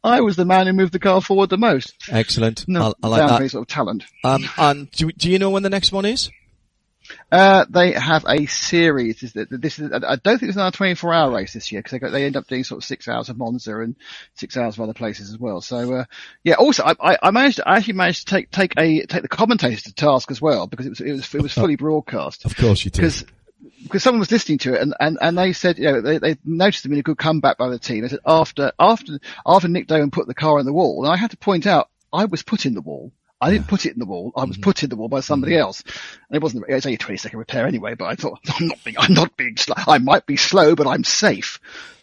I was the man who moved the car forward the most. Excellent. No, I like that. Sort of talent. And do you know when the next one is? They have a series. I don't think it's another 24-hour race this year because they end up doing sort of 6 hours of Monza and 6 hours of other places as well. So, yeah, also I actually managed to take the commentators to task as well because it was fully broadcast. Of course you did. Because someone was listening to it and they said, they noticed a really good comeback by the team. They said after Nick Doan put the car in the wall, and I had to point out, I was put in the wall. I didn't put it in the wall. I was put in the wall by somebody else. And it was only a 20-second repair anyway, but I thought, I'm not being slow. I might be slow, but I'm safe.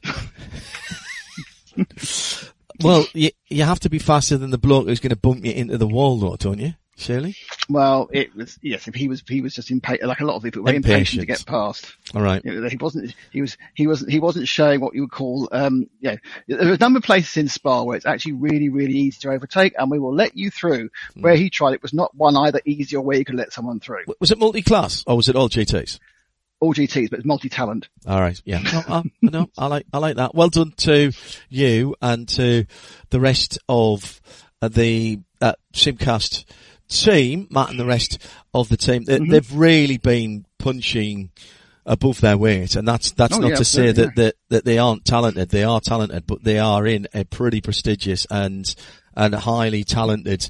Well, you have to be faster than the bloke who's going to bump you into the wall though, don't you? Surely? Well, it was, yes, he was just impatient, like a lot of people were impatient to get past. All right. He wasn't showing what you would call, there are a number of places in Spa where it's actually really, really easy to overtake, and we will let you through. Where he tried, it was not one either easy or where you could let someone through. Was it multi-class or was it all GTs? All GTs, but it's multi-talent. All right. Yeah. No, I like that. Well done to you and to the rest of the Simcast team, Matt and the rest of the team. They've really been punching above their weight, and that's not to say that they aren't talented. They are talented, but they are in a pretty prestigious and highly talented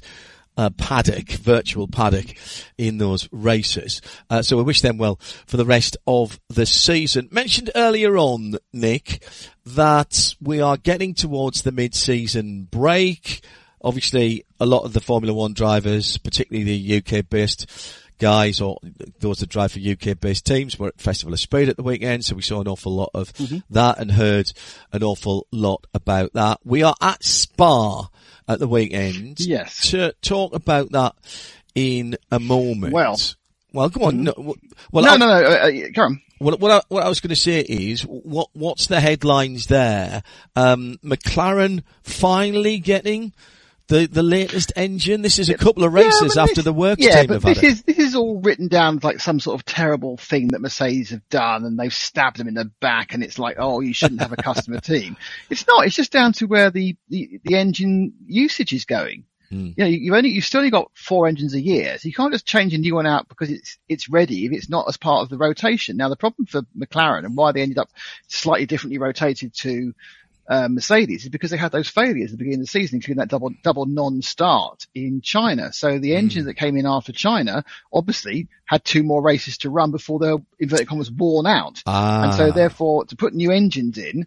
virtual paddock in those races. So we wish them well for the rest of the season. Mentioned earlier on, Nick, that we are getting towards the mid-season break. Obviously, a lot of the Formula One drivers, particularly the UK-based guys or those that drive for UK-based teams, were at Festival of Speed at the weekend, so we saw an awful lot of that and heard an awful lot about that. We are at Spa at the weekend. Yes. To talk about that in a moment. Well, go on. No, come on. What I was going to say is, what's the headlines there? McLaren finally getting the latest engine. This is a couple of races after the works team have had it. This is all written down like some sort of terrible thing that Mercedes have done, and they've stabbed them in the back, and it's like, oh, you shouldn't have a customer team. It's not. It's just down to where the engine usage is going. You've still only got 4 engines a year, so you can't just change a new one out because it's ready if it's not as part of the rotation. Now, the problem for McLaren and why they ended up slightly differently rotated to Mercedes is because they had those failures at the beginning of the season, including that double non-start in China. So the engines that came in after China obviously had 2 more races to run before they were, inverted commas, worn out. And so therefore, to put new engines in,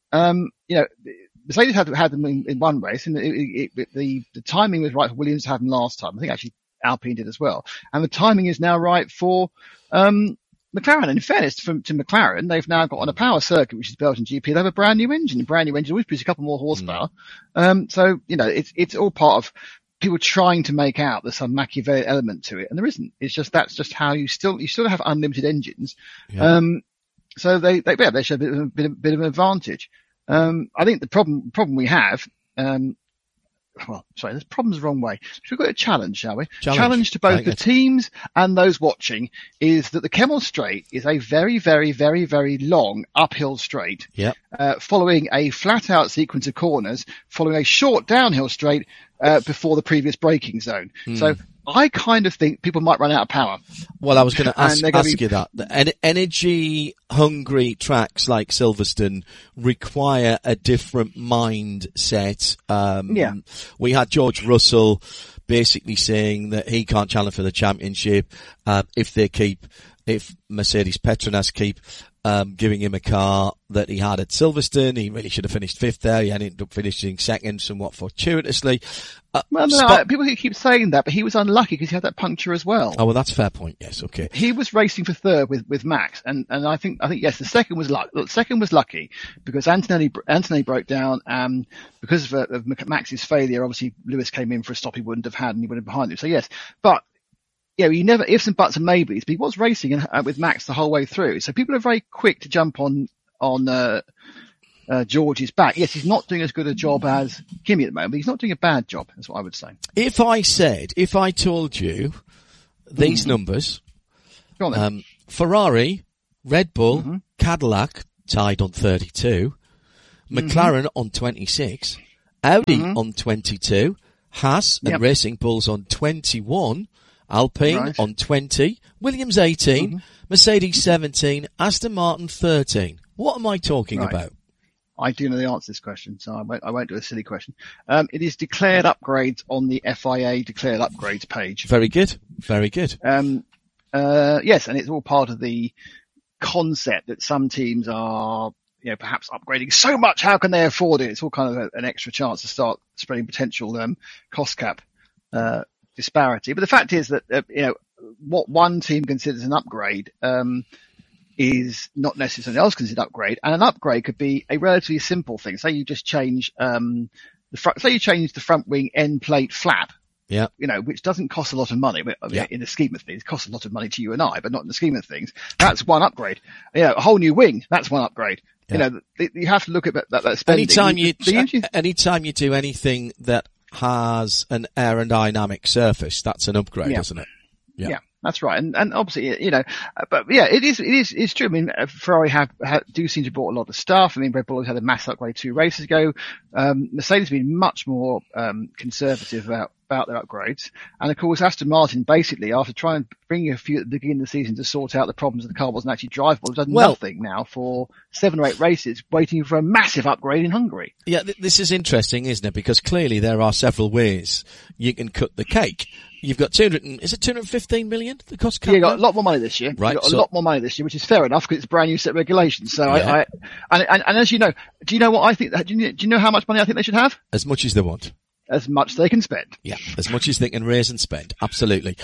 Mercedes had them in one race, and the timing was right for Williams to have them last time. I think actually Alpine did as well. And the timing is now right for McLaren. And in fairness to McLaren, they've now got on a power circuit, which is Belgian GP, they have a brand new engine. A brand new engine always produces a couple more horsepower. So, it's all part of people trying to make out there's some Machiavellian element to it, and there isn't. It's just, that's just how you still have unlimited engines. Yeah. So they should have a bit of an advantage. I think the problem we have, there's problems the wrong way. Should we go to a challenge, shall we? Challenge to both the teams and those watching is that the Kemmel Straight is a very, very, very, very long uphill straight. Following a flat out sequence of corners, following a short downhill straight, before the previous braking zone. So I kind of think people might run out of power. Well, I was going to ask you that. Energy-hungry tracks like Silverstone require a different mindset. We had George Russell basically saying that he can't challenge for the championship if Mercedes Petronas keep giving him a car that he had at Silverstone. He really should have finished 5th there. He ended up finishing 2nd, somewhat fortuitously. People keep saying that, but he was unlucky because he had that puncture as well. Oh, well, that's a fair point. Yes, okay. He was racing for 3rd with Max, and I think yes, the second was lucky because Antonelli broke down, because of Max's failure. Obviously, Lewis came in for a stop he wouldn't have had, and he went in behind him. So yes, but you never ifs and buts and maybes, but he was racing with Max the whole way through. So people are very quick to jump on George's back. Yes, he's not doing as good a job as Kimi at the moment, but he's not doing a bad job. That's what I would say. If I told you these numbers, go on then. Ferrari, Red Bull, Cadillac tied on 32, McLaren on 26, Audi on 22, Haas and Racing Bulls on 21, Alpine on 20, Williams 18, Mercedes 17, Aston Martin 13. What am I talking about? I do know the answer to this question, so I won't do a silly question. It is declared upgrades on the FIA declared upgrades page. Very good. Very good. Yes, and it's all part of the concept that some teams are, perhaps upgrading so much. How can they afford it? It's all kind of an extra chance to start spreading potential, cost cap, disparity. But the fact is that, what one team considers an upgrade, is not necessarily something else considered upgrade. And an upgrade could be a relatively simple thing. Say you just change, say you change the front wing end plate flap. Yeah. Which doesn't cost a lot of money. In the scheme of things, it costs a lot of money to you and I, but not in the scheme of things. That's one upgrade. A whole new wing, that's one upgrade. Yeah. You have to look at that spending. Anytime you do anything that has an aerodynamic surface, that's an upgrade, isn't it? Yeah. That's right. And obviously, but yeah, it's true. I mean, Ferrari do seem to have bought a lot of stuff. I mean, Red Bull has had a mass upgrade 2 races ago. Mercedes has been much more, conservative about their upgrades. And of course, Aston Martin basically, after trying to bring a few at the beginning of the season to sort out the problems that the car wasn't actually drivable, has done nothing now for 7 or 8 races, waiting for a massive upgrade in Hungary. Yeah, this is interesting, isn't it? Because clearly there are several ways you can cut the cake. You've got 215 million the cost cap? Yeah, you got a lot more money this year. Right. You got a lot more money this year, which is fair enough because it's a brand new set of regulations. So and as you know, do you know what I think? Do you know how much money I think they should have? As much as they want. As much as they can spend. Yeah, as much as they can raise and spend. Absolutely.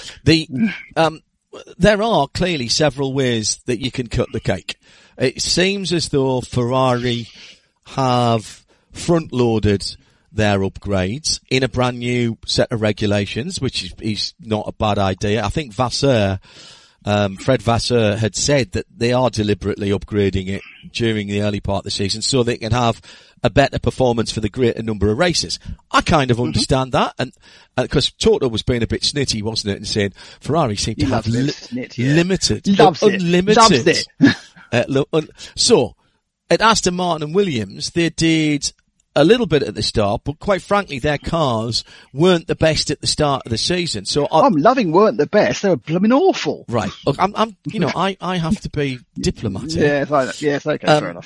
There are clearly several ways that you can cut the cake. It seems as though Ferrari have front-loaded their upgrades in a brand new set of regulations, which is not a bad idea. I think Vasseur, Fred Vasseur had said that they are deliberately upgrading it during the early part of the season so they can have a better performance for the greater number of races. I kind of understand that, and because Toto was being a bit snitty, wasn't it, and saying Ferrari seemed to have limited, unlimited. So at Aston Martin and Williams, they did a little bit at the start, but quite frankly, their cars weren't the best at the start of the season. So I'm loving weren't the best. They were blooming awful. Right. Look, I have to be diplomatic. Yeah, it's okay, fair enough.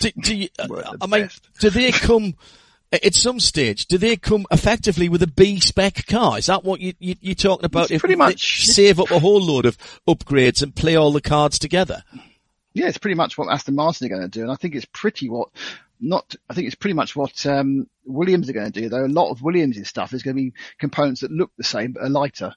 Do they come at some stage? Do they come effectively with a B spec car? Is that what you're talking about? It's pretty much save up a whole load of upgrades and play all the cards together. Yeah, it's pretty much what Aston Martin are going to do, and I think it's pretty much what Williams are going to do. Though a lot of Williams' stuff is going to be components that look the same but are lighter.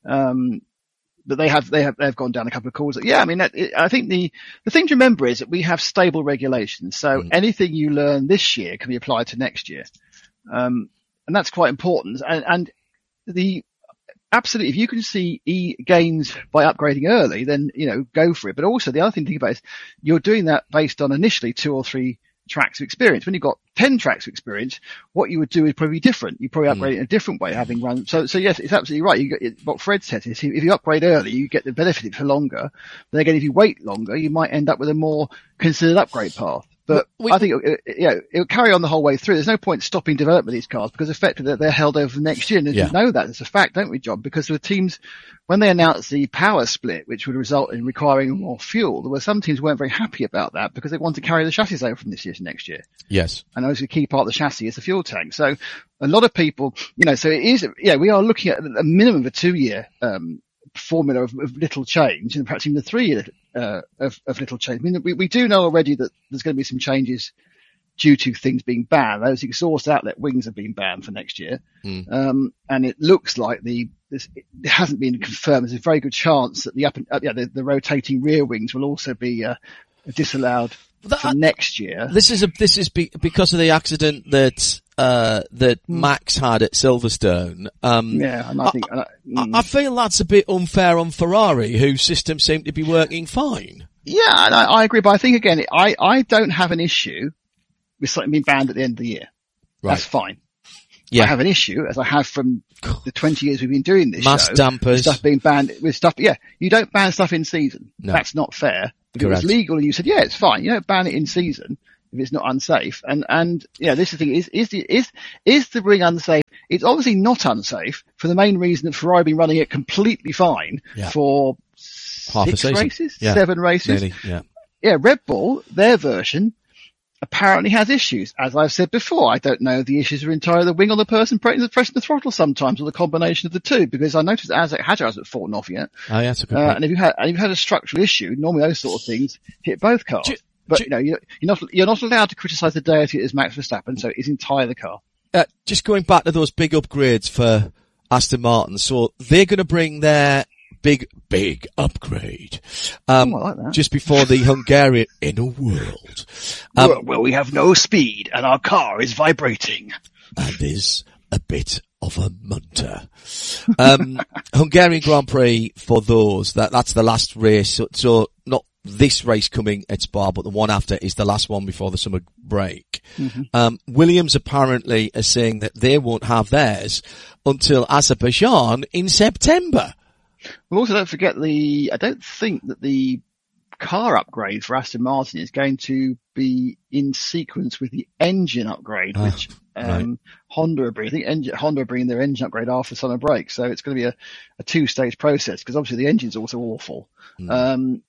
But they've gone down a couple of calls. Yeah, I mean, I think the thing to remember is that we have stable regulations. So anything you learn this year can be applied to next year, and that's quite important. And absolutely, if you can see gains by upgrading early, then go for it. But also the other thing to think about is you're doing that based on initially 2 or 3 tracks of experience. When you've got 10 tracks of experience, what you would do is probably different. You probably upgrade it in a different way, having run. So yes, it's absolutely right. What Fred said is if you upgrade early, you get the benefit for longer. Then again, if you wait longer, you might end up with a more considered upgrade path. But I think it'll carry on the whole way through. There's no point stopping development of these cars because effectively they're held over next year. And we know that. It's a fact, don't we, John? Because the teams, when they announced the power split, which would result in requiring more fuel, there were some teams who weren't very happy about that because they wanted to carry the chassis over from this year to next year. Yes. And obviously a key part of the chassis is the fuel tank. So a lot of people, so it is, we are looking at a minimum of a 2-year, formula of little change, and perhaps even a 3-year of little change. I mean, we do know already that there's going to be some changes due to things being banned. Those exhaust outlet wings have been banned for next year, and it looks like it hasn't been confirmed. There's a very good chance that the rotating rear wings will also be disallowed for next year. This is because of the accident that Max had at Silverstone. And I feel that's a bit unfair on Ferrari, whose system seemed to be working fine. Yeah, and I agree, but I think again, I don't have an issue with something being banned at the end of the year. Right. That's fine. Yeah. I have an issue, as I have from the 20 years we've been doing this Mass show, dampers. Stuff being banned with stuff. Yeah, you don't ban stuff in season. No. That's not fair. If it was legal and you said, yeah, it's fine. You don't ban it in season. if it's not unsafe. And this is the thing: is the ring unsafe? It's obviously not unsafe for the main reason that Ferrari have been running it completely fine for half a season. 7 races. Nearly, yeah. Red Bull, their version, apparently has issues. As I've said before, I don't know if the issues are entirely the wing or the person pressing the throttle sometimes, or the combination of the two, because I noticed that Hadjar hasn't fallen off yet. Oh, yeah, that's a good point. And if you've had a structural issue, normally those sort of things hit both cars. You're not allowed to criticise the deity as Max Verstappen, so it's entirely the car. Just going back to those big upgrades for Aston Martin, so they're going to bring their big upgrade I like that. just before the Hungarian Inner World. Well, we have no speed and our car is vibrating. And is a bit of a munter. Hungarian Grand Prix for those, that's the last race, so not this race coming at Spa, but the one after is the last one before the summer break. Mm-hmm. Williams apparently are saying that they won't have theirs until Azerbaijan in September. Well, also don't forget I don't think that the car upgrade for Aston Martin is going to be in sequence with the engine upgrade, which Honda are bringing. I think Honda are bringing their engine upgrade after summer break, so it's going to be a 2-stage process, because obviously the engine's also awful. And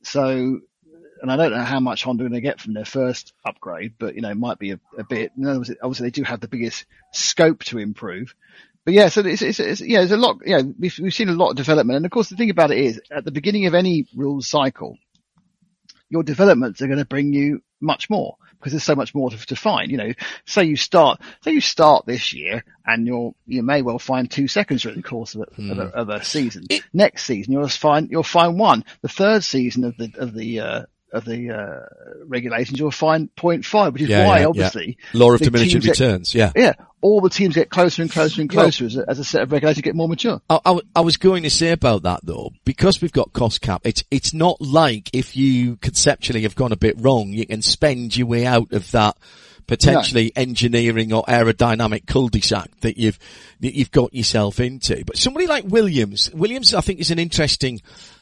I don't know how much Honda are going to get from their first upgrade, but it might be a bit. Obviously they do have the biggest scope to improve. But yeah, so there's a lot. We've seen a lot of development, and of course the thing about it is, at the beginning of any rules cycle, your developments are going to bring you much more, because there's so much more to find. Say you start this year, and you may well find 2 seconds during the course of a season. Next season you'll find 1. The third season of the regulations, you'll find 0.5, which is why obviously law of diminishing returns. All the teams get closer and closer and closer as a set of regulations get more mature. I was going to say about that though, because we've got cost cap, it's not like if you conceptually have gone a bit wrong, you can spend your way out of that potentially engineering or aerodynamic cul-de-sac that you've got yourself into. But somebody like Williams I think is an interesting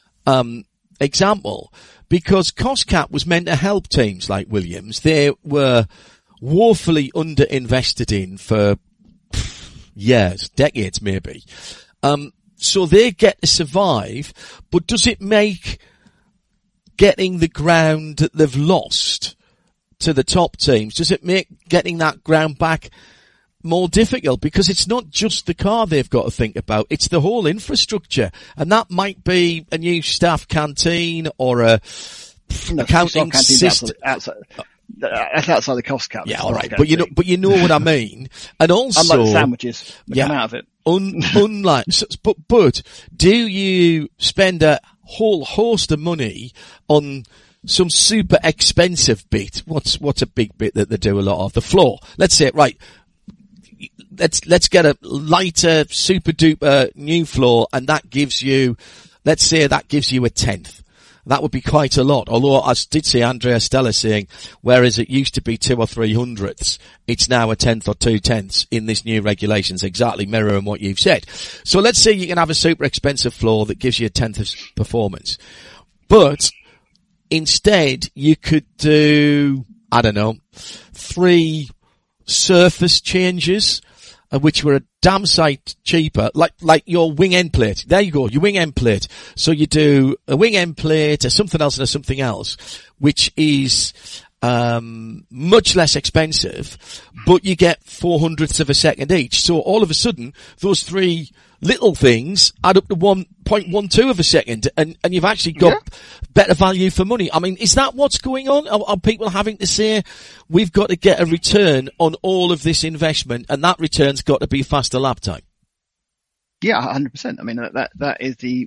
example, because cost cap was meant to help teams like Williams. They were woefully underinvested in for years, decades maybe. So they get to survive, but does it make getting the ground that they've lost to the top teams, does it make getting that ground back more difficult? Because it's not just the car they've got to think about, it's the whole infrastructure. And that might be a new staff canteen or a accounting system. That's outside the cost cap. Yeah, all right, but you know what I mean. And also, unlike the sandwiches that come out of it. Unlike, but do you spend a whole host of money on some super expensive bit? What's a big bit that they do a lot of? The floor. Let's say, right, let's get a lighter, super duper new floor, and that gives you, let's say that gives you a 1/10. That would be quite a lot. Although I did see Andrea Stella saying, whereas it used to be 2 or 3 hundredths, it's now a 1/10 or 2/10 in this new regulations, exactly mirroring what you've said. So let's say you can have a super expensive floor that gives you a 1/10 of performance. But instead you could do, 3 surface changes, which were a damn sight cheaper, like your wing end plate. There you go, your wing end plate. So you do a wing end plate, or something else and a something else, which is much less expensive, but you get 400ths of a second each. So all of a sudden, those 3 little things add up to 1.12 of a second, and you've actually got better value for money. I mean, is that what's going on? Are people having to say, we've got to get a return on all of this investment, and that return's got to be faster lap time? Yeah, 100%. I mean, that is the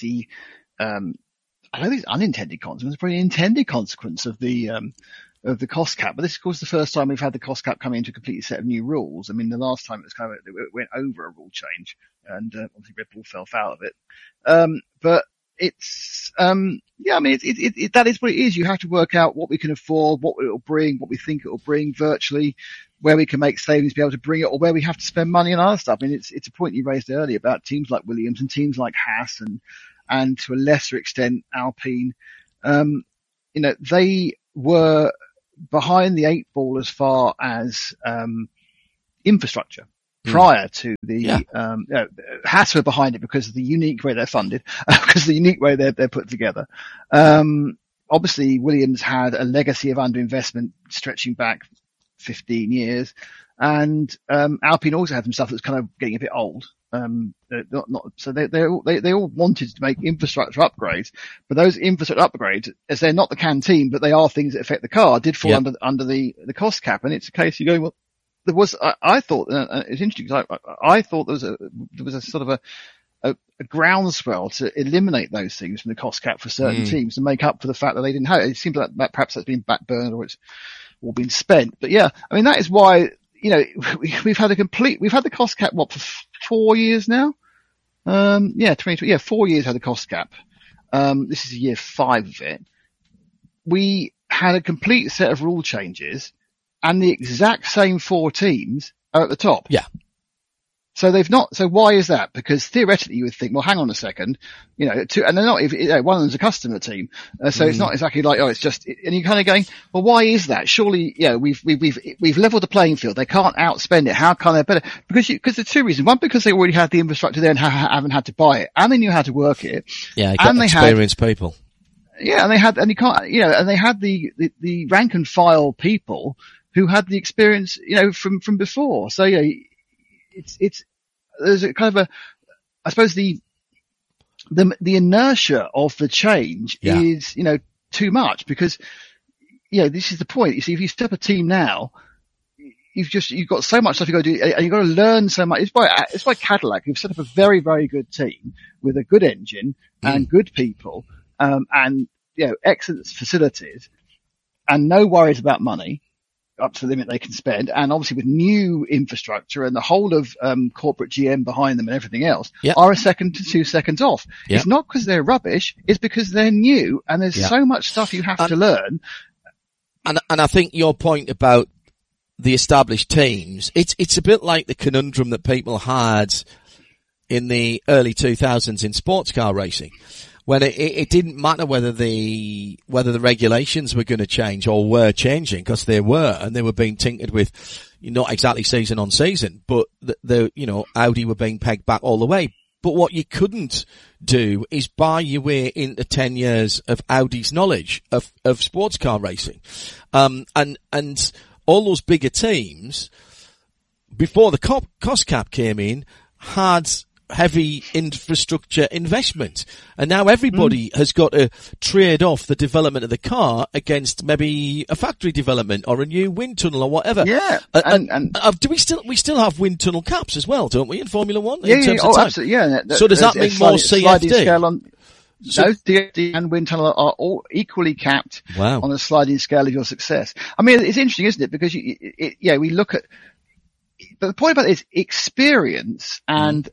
I don't think it's unintended consequence, it's probably an intended consequence of the cost cap. But this is, of course, the first time we've had the cost cap come into a completely set of new rules. I mean, the last time it went over a rule change, and obviously Red Bull fell foul of it. But it's, I mean, that is what it is. You have to work out what we can afford, what it will bring, what we think it will bring virtually, where we can make savings, be able to bring it, or where we have to spend money on other stuff. I mean, it's a point you raised earlier about teams like Williams and teams like Haas and to a lesser extent Alpine. They were behind the 8 ball as far as infrastructure. Prior to the Haas were behind it because of the unique way they're funded, because of the unique way they're put together. Obviously, Williams had a legacy of underinvestment stretching back 15 years, and Alpine also had some stuff that's kind of getting a bit old. So they all wanted to make infrastructure upgrades, but those infrastructure upgrades, as they're not the CAN team, but they are things that affect the car, did fall under the cost cap, and it's a case you're going, well, there was, I thought, it's interesting because I thought there was a sort of a groundswell to eliminate those things from the cost cap for certain teams to make up for the fact that they didn't have it. It seems like that perhaps that's been backburned or it's all been spent. But yeah, I mean, that is why, we've had the cost cap, for 4 years now? 4 years had the cost cap. This is year 5 of it. We had a complete set of rule changes, and the exact same 4 teams are at the top. Yeah. So so why is that? Because theoretically you would think, well, hang on a second, and they're not even, one of them's a customer team. So it's not exactly like, it's just, and you're kind of going, well, why is that? Surely, we've leveled the playing field. They can't outspend it. How can they better? Because there's 2 reasons. One, because they already had the infrastructure there and haven't had to buy it, and they knew how to work it. Yeah, and they experienced people. Yeah, and they had the rank and file people who had the experience, from before. So there's a kind of I suppose the inertia of the change is, too much because, this is the point. You see, if you step a team now, you've got so much stuff you got to do, and you've got to learn so much. It's by Cadillac, who've set up a very, very good team with a good engine and good people, and, excellent facilities and no worries about money up to the limit they can spend, and obviously with new infrastructure and the whole of corporate GM behind them and everything else, are a second to 2 seconds off. It's not because they're rubbish, it's because they're new and there's so much stuff you have to learn. And I think your point about the established teams, it's a bit like the conundrum that people had in the early 2000s in sports car racing, when it didn't matter whether the regulations were going to change or were changing, because they were being tinkered with, not exactly season on season, but Audi were being pegged back all the way. But what you couldn't do is buy your way into 10 years of Audi's knowledge of sports car racing. And all those bigger teams, before the cost cap came in, had heavy infrastructure investment, and now everybody has got to trade off the development of the car against maybe a factory development or a new wind tunnel or whatever. Yeah, and do we still have wind tunnel caps as well, don't we, in Formula One? Absolutely. Yeah. So does that mean more CFD? No, DFD and wind tunnel are all equally capped on a sliding scale of your success. I mean, it's interesting, isn't it? Because we look at, but the point about it is experience and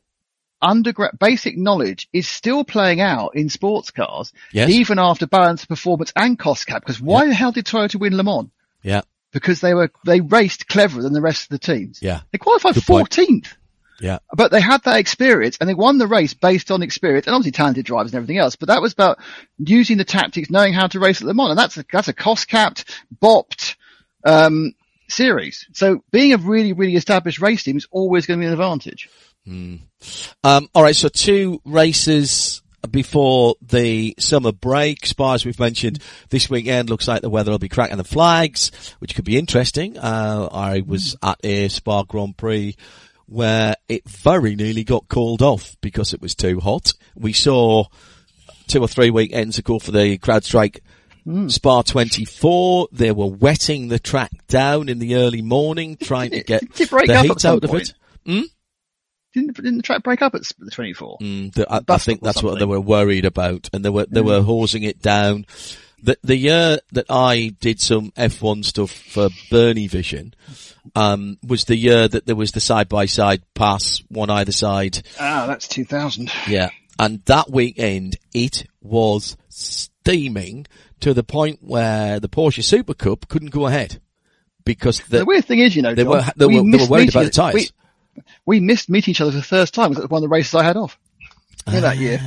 basic knowledge is still playing out in sports cars, even after balance, performance and cost cap. Because why the hell did Toyota win Le Mans? Yeah. Because they raced cleverer than the rest of the teams. Yeah. They qualified 14th. Yeah. But they had that experience and they won the race based on experience and obviously talented drivers and everything else. But that was about using the tactics, knowing how to race at Le Mans. And that's a cost capped, bopped, series. So being a really, really established race team is always going to be an advantage. All right. So 2 races before the summer break. Spa, as we've mentioned, this weekend looks like the weather will be cracking the flags, which could be interesting. I was at a Spa Grand Prix where it very nearly got called off because it was too hot. We saw 2 or 3 weekends ago for the CrowdStrike Spa 24. They were wetting the track down in the early morning, trying to get the heat out of it. Didn't the track break up at the 24? I think that's what they were worried about, and they were hosing it down. The year that I did some F1 stuff for Bernie Vision, was the year that there was the side-by-side pass, one either side. Ah, that's 2000. Yeah. And that weekend, it was steaming to the point where the Porsche Super Cup couldn't go ahead. Because the weird thing is, they were worried about the tyres. We missed meeting each other for the first time. It was one of the races I had off that year.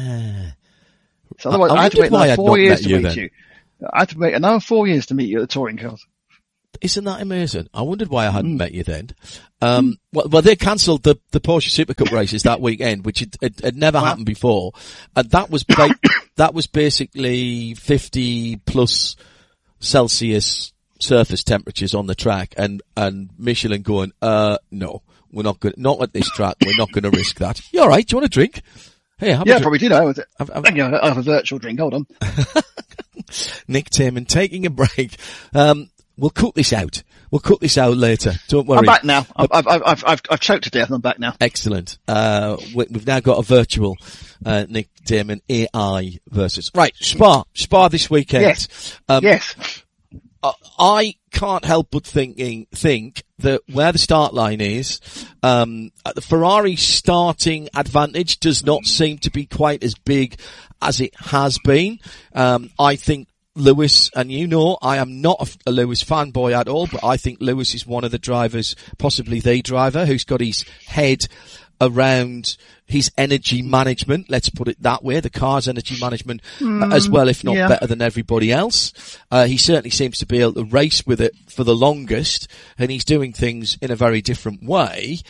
So otherwise, I had to wait another 4 years to meet you. I had to wait another 4 years to meet you at the touring cars. Isn't that amazing? I wondered why I hadn't met you then. Well, they cancelled the Porsche Super Cup races that weekend, which had never happened before. And that was, that was basically 50 plus Celsius surface temperatures on the track and Michelin going, no, we're not going, not at this track, we're not going to risk that. You alright? Do you want a drink? Hey, probably do know. I have a virtual drink. Hold on. Nick Tierman taking a break. We'll cut this out. We'll cut this out later. Don't worry. I'm back now. I've choked to death and I'm back now. Excellent. We've now got a virtual, Nick Tierman AI versus. Right. Spa this weekend. Yes. Yes. I can't help but think that where the start line is, the Ferrari starting advantage does not seem to be quite as big as it has been. I think Lewis, and you know, I am not a Lewis fanboy at all, but I think Lewis is one of the drivers, possibly the driver, who's got his head around his energy management, let's put it that way, the car's energy management as well, if not better than everybody else. He certainly seems to be able to race with it for the longest, and he's doing things in a very different way.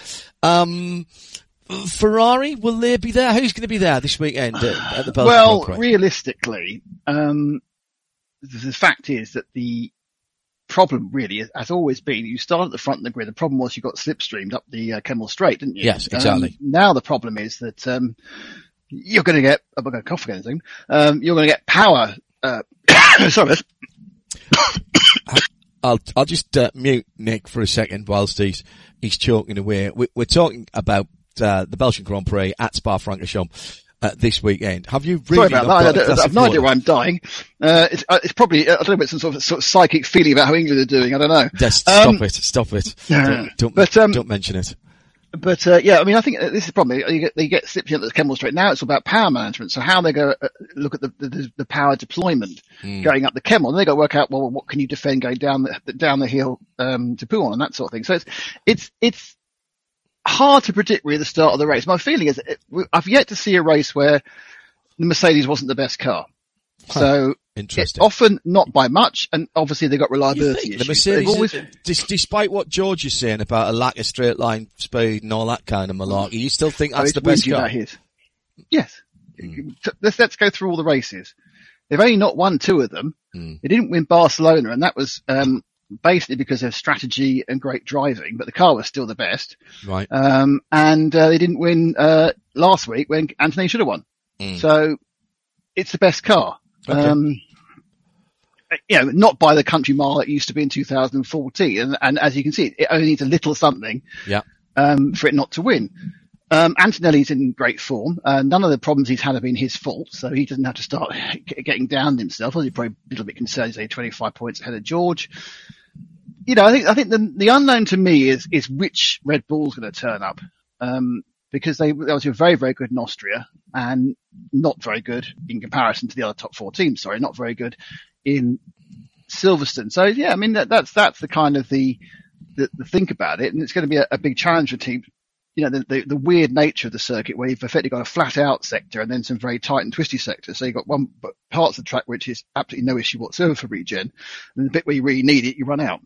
Ferrari, will they be there? Who's going to be there this weekend at the Belgian Grand Prix? Realistically, the fact is that the problem really has always been you start at the front of the grid. The problem was you got slipstreamed up the Kemmel Straight, didn't you? Yes, exactly. Now the problem is that you're going to get. I'm going to cough again soon. You're going to get power. Sorry. I'll just mute Nick for a second whilst he's choking away. We're talking about the Belgian Grand Prix at Spa-Francorchamps this weekend. Have you really? Sorry about that. I've no idea why I'm dying. It's probably, I don't know, about some sort of psychic feeling about how England are doing. I don't know. Just stop it. Don't mention it. But I mean, I think this is the problem. They get slipped into the Kemmel Straight. Now it's about power management. So how they go look at the power deployment going up the Kemmel, and they got to work out, well, what can you defend going down the hill to Pouhon and that sort of thing. So it's hard to predict really the start of the race. My feeling is I've yet to see a race where the Mercedes wasn't the best car. So interesting. Often not by much, and obviously they've got reliability issues. The Mercedes, despite what George is saying about a lack of straight line speed and all that kind of malarkey, you still think that's the best car? Yes. Let's go through all the races. They've only not won two of them. They didn't win Barcelona, and that was basically because of strategy and great driving, but the car was still the best. Right. And they didn't win last week when Anthony should have won. So it's the best car. Okay. Not by the country mile it used to be in 2014. And as you can see, it only needs a little something for it not to win. Antonelli's in great form. None of the problems he's had have been his fault, so he doesn't have to start getting down on himself. He's probably a little bit concerned. He's 25 points ahead of George. I think the unknown to me is which Red Bull's going to turn up. Because they were very, very good in Austria and not very good in comparison to the other top four teams. Sorry, not very good in Silverstone. So I mean, that's the kind of the think about it. And it's going to be a big challenge for teams. The weird nature of the circuit where you've effectively got a flat out sector and then some very tight and twisty sectors. So you've got parts of the track which is absolutely no issue whatsoever for regen. And the bit where you really need it, you run out.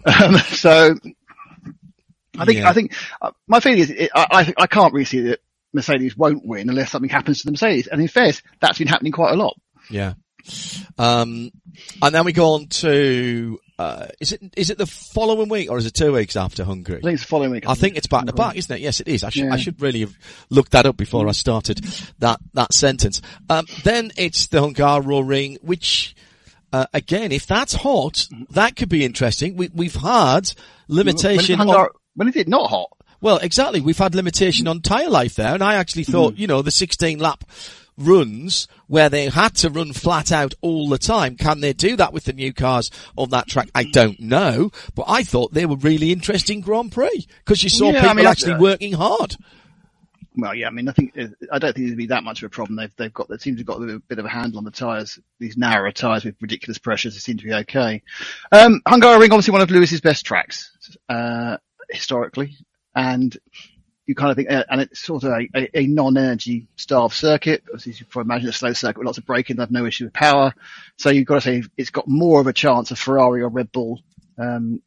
I think my feeling is I can't really see that Mercedes won't win unless something happens to the Mercedes. And in fairness, that's been happening quite a lot. Yeah. And then we go on to, is it the following week or is it 2 weeks after Hungary? I think it's the following week. I think it's back to back, isn't it? Yes, it is. I should really have looked that up before I started that sentence. Then it's the Hungaroring, which, again, if that's hot, that could be interesting. We've had limitation when is it not hot? Well, exactly. We've had limitation on tyre life there, and I actually thought, the 16 lap runs where they had to run flat out all the time. Can they do that with the new cars on that track? I don't know, but I thought they were really interesting Grand Prix because you saw people actually working hard. Well, I mean, I don't think there'd be that much of a problem. They seem to have got a bit of a handle on the tyres, these narrower tyres with ridiculous pressures. They seem to be okay. Hungaroring, obviously one of Lewis's best tracks, historically. And you kind of think, and it's sort of a non-energy starved circuit. Obviously, you can imagine a slow circuit with lots of braking, they have no issue with power. So you've got to say it's got more of a chance of Ferrari or Red Bull,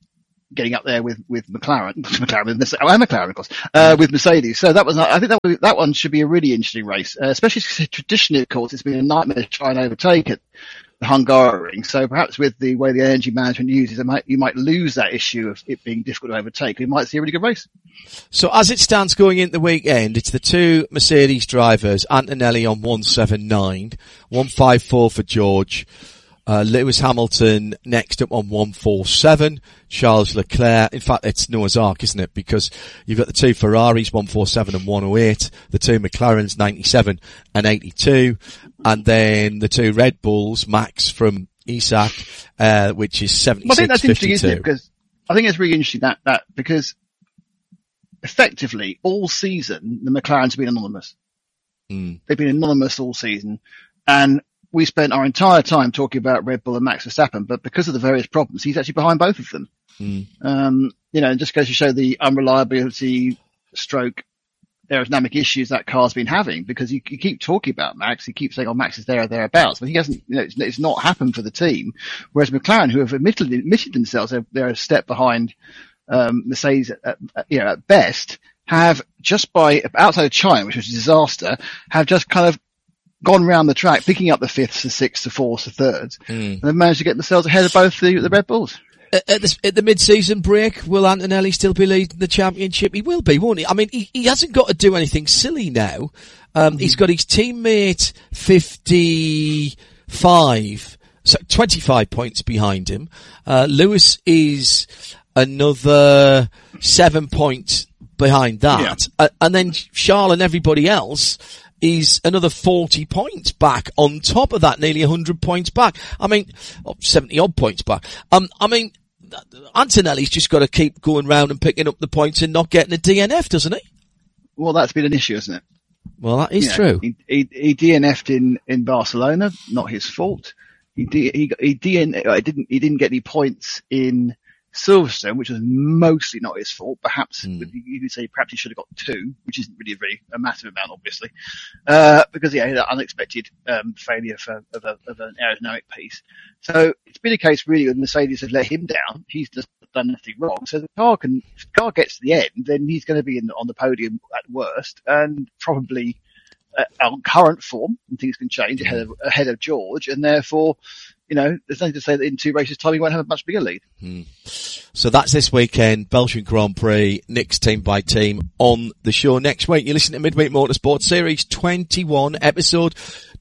getting up there with McLaren, McLaren, of course, with Mercedes. So I think that one should be a really interesting race, especially because traditionally, of course, it's been a nightmare to try and overtake it. The Hungaroring. So perhaps with the way the energy management uses, you might lose that issue of it being difficult to overtake. We might see a really good race. So as it stands going into the weekend, it's the two Mercedes drivers, Antonelli on 179, 154 for George, Lewis Hamilton next up on 147, Charles Leclerc. In fact, it's Noah's Ark, isn't it? Because you've got the two Ferraris, 147 and 108, the two McLarens, 97 and 82, and then the two Red Bulls, Max from Isaac, which is 76, well, I think that's 52. interesting, isn't it? Because I think it's really interesting that because effectively all season the McLarens have been anonymous. They've been anonymous all season, and we spent our entire time talking about Red Bull and Max Verstappen, but because of the various problems, he's actually behind both of them. It just goes to show the unreliability stroke aerodynamic issues that car's been having, because you keep talking about Max, you keep saying, oh, Max is there or thereabouts, but he hasn't, it's not happened for the team. Whereas McLaren, who have admitted themselves, they're a step behind, Mercedes, at best, have just by, outside of China, which was a disaster, have just kind of gone round the track, picking up the fifths, the sixths, the fourths, the thirds, and they've managed to get themselves ahead of both the Red Bulls. At the mid-season break, will Antonelli still be leading the championship? He will be, won't he? I mean, he hasn't got to do anything silly now. He's got his teammate 25 points behind him. Lewis is another 7 points behind that. Yeah. And then Charles and everybody else is another 40 points back on top of that, nearly 100 points back. I mean, 70 odd points back. Antonelli's just got to keep going round and picking up the points and not getting a DNF, doesn't he? Well, that's been an issue, isn't it? Well, that is true. He DNF'd in Barcelona, not his fault. He didn't get any points in Silverstone, which was mostly not his fault. Perhaps you could say perhaps he should have got 2, which isn't really a massive amount, obviously, because he had an unexpected failure of an aerodynamic piece. So it's been a case really when Mercedes have let him down. He's just done nothing wrong. So if the car gets to the end, then he's going to be on the podium at worst, and probably on current form, and things can change ahead of George, and therefore, there's nothing to say that in 2 races' time he won't have a much bigger lead. So that's this weekend, Belgian Grand Prix, Nick's team by team on the show. Next week, you listen to Midweek Motorsport Series 21, episode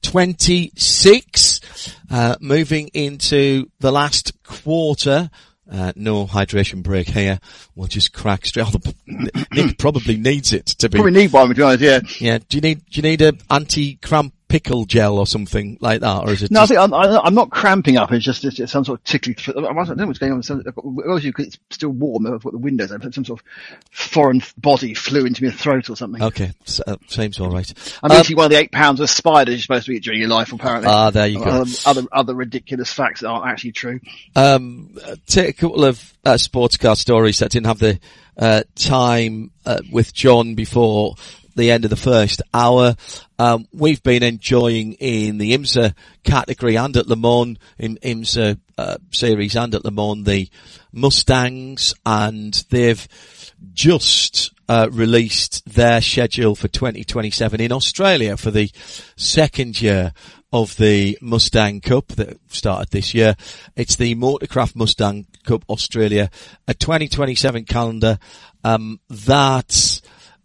26, moving into the last quarter. No hydration break here. We'll just crack straight on. Nick probably needs it to be. Probably need one, to be honest, yeah. Yeah. Do you need a anti-cramp pickle gel or something like that, or is it? No, I think I'm not cramping up. It's just some sort of tickly. I don't know what's going on. Obviously, because it's still warm, I've got the windows open. Some sort of foreign body flew into my throat or something. Okay, seems all right. I'm eating one of the 8 pounds of spiders you're supposed to eat during your life, apparently. There you go. Other ridiculous facts that aren't actually true. Take a couple of sports car stories that didn't have the time with John before the end of the first hour. We've been enjoying in the IMSA category and at Le Mans, in IMSA series and at Le Mans, the Mustangs, and they've just released their schedule for 2027 in Australia for the second year of the Mustang Cup that started this year. It's the Motorcraft Mustang Cup Australia, a 2027 calendar that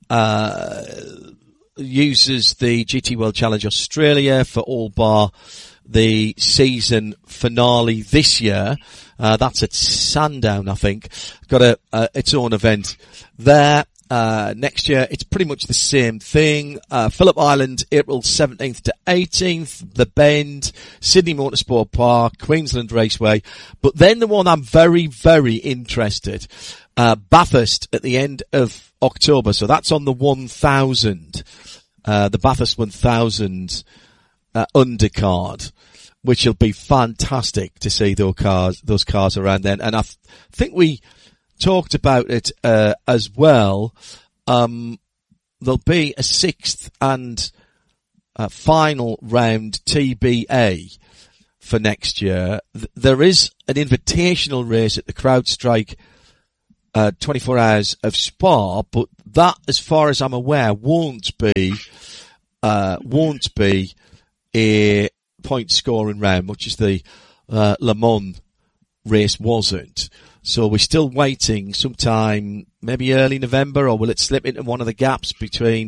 uses the GT World Challenge Australia for all bar the season finale this year. That's at Sandown, I think. Got its own event there. Next year, it's pretty much the same thing. Phillip Island, April 17th to 18th, The Bend, Sydney Motorsport Park, Queensland Raceway. But then the one I'm very, very interested, Bathurst at the end of October. So that's on the 1000, the Bathurst 1000, undercard, which will be fantastic to see those cars around then. And I think we talked about it, as well. There'll be a 6th and final round TBA for next year. There is an invitational race at the CrowdStrike 24 hours of Spa, but that, as far as I'm aware, won't be a point scoring round, much as the Le Mans race wasn't. So we're still waiting sometime, maybe early November, or will it slip into one of the gaps between